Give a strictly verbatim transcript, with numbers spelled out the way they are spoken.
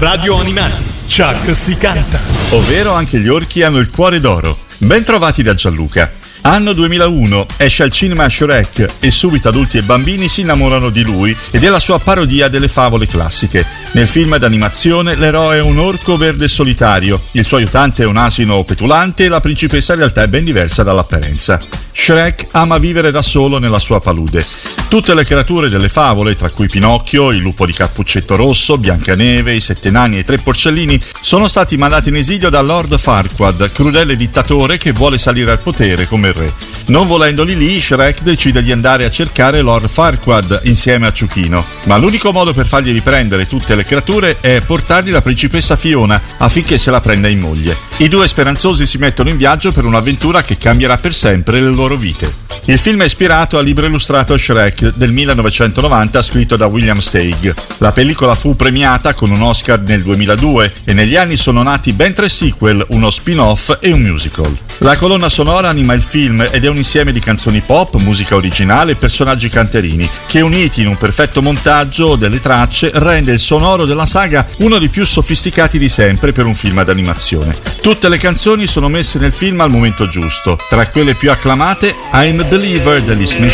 Radio Animati, Chuck si canta. Ovvero anche gli orchi hanno il cuore d'oro. Ben trovati da Gianluca. Anno duemilauno, esce al cinema Shrek e subito adulti e bambini si innamorano di lui e della sua parodia delle favole classiche. Nel film d'animazione l'eroe è un orco verde solitario, il suo aiutante è un asino petulante e la principessa in realtà è ben diversa dall'apparenza. Shrek ama vivere da solo nella sua palude. Tutte le creature delle favole, tra cui Pinocchio, il lupo di Cappuccetto Rosso, Biancaneve, i sette nani e i tre porcellini, sono stati mandati in esilio da Lord Farquaad, crudele dittatore che vuole salire al potere come re. Non volendoli lì, Shrek decide di andare a cercare Lord Farquaad insieme a Ciuchino, ma l'unico modo per fargli riprendere tutte le creature è portargli la principessa Fiona affinché se la prenda in moglie. I due speranzosi si mettono in viaggio per un'avventura che cambierà per sempre le loro vite. Il film è ispirato al libro illustrato Shrek del millenovecentonovanta scritto da William Steig. La pellicola fu premiata con un Oscar nel duemiladue e negli anni sono nati ben tre sequel, uno spin-off e un musical. La colonna sonora anima il film ed è un insieme di canzoni pop, musica originale e personaggi canterini che, uniti in un perfetto montaggio delle tracce, rende il sonoro della saga uno dei più sofisticati di sempre per un film d'animazione. Tutte le canzoni sono messe nel film al momento giusto. Tra quelle più acclamate, I'm a Believer degli Smashing